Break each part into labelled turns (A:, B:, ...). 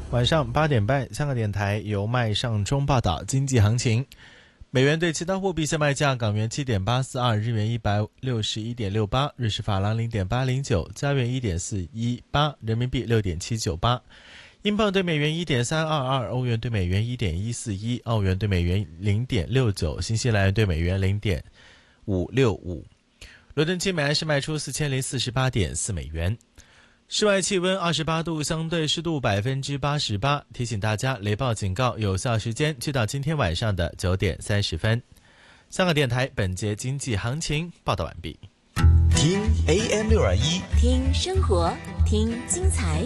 A: 晚上8點半，香港電台由麥尚中報道經濟行情。美元對其他貨幣現賣價：港元7.842，日元161.68，瑞士法郎0.809，加元1.418，人民幣6.798，英鎊對美元1.322，歐元對美元1.141，澳元對美元0.69，新西蘭元對美元0.565。伦敦金每安士賣出4048.4美元。室外氣溫28度，相對濕度88%。提醒大家，雷暴警告有效時間去到今天晚上的9點30分。香港電台本節經濟行情報道完畢。
B: 聽 AM621，
C: 聽生活，聽精彩。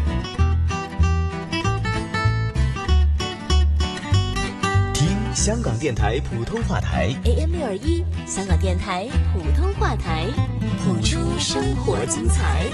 B: 聽香港電台普通話台
C: AM621，香港電台普通話台，譜出生活精彩。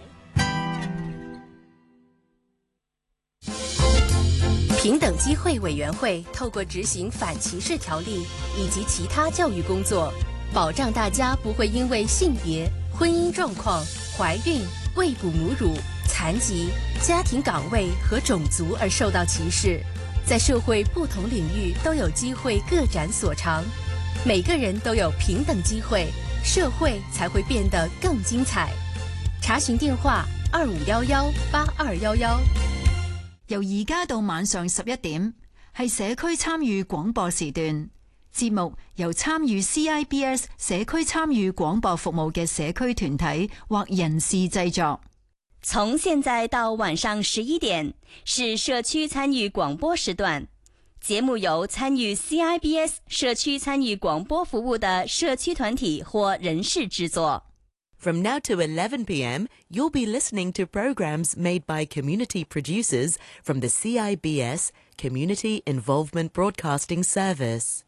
C: 平等機會委員會透過執行反歧視條例以及其他教育工作，保障大家不會因為性別、婚姻狀況、懷孕、餵哺母乳、殘疾、家庭崗位和種族而受到歧視，在社會不同領域都有機會各展所長。每個人都有平等機會，社會才會變得更精彩。查詢電話2511-8211。
D: 由而家到晚上11點，係社區參與廣播時段。節目由參與 CIBS 社區參與廣播服務嘅社區團體或人士製作。
E: 從現在到晚上11點，是社區參與廣播時段。節目由參與 CIBS 社區參與廣播服務的社區團體或人士製作。
F: From now to 11 p.m., you'll be listening to programs made by community producers from the CIBS Community Involvement Broadcasting Service.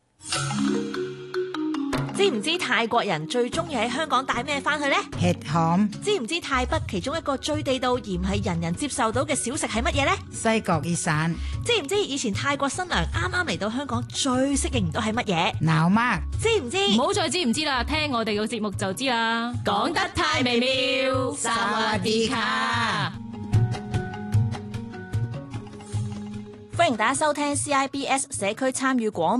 G: 知唔知泰國人最中意喺香港帶咩返去呢？
H: 吃鹹。
G: 知唔知泰北其中一個最地道而唔係人人接受到嘅小食係乜嘢呢？
H: 西角熱散。
G: 知唔知以前泰國新娘啱啱嚟到香港最適應唔到係乜嘢？
H: 鬧媽。
G: 知唔知？
I: 唔好再知唔知啦，聽我哋個節目就知啦。
G: 講得太微妙，薩瓦迪卡。歡迎大家收聽 CIBS 社區參與廣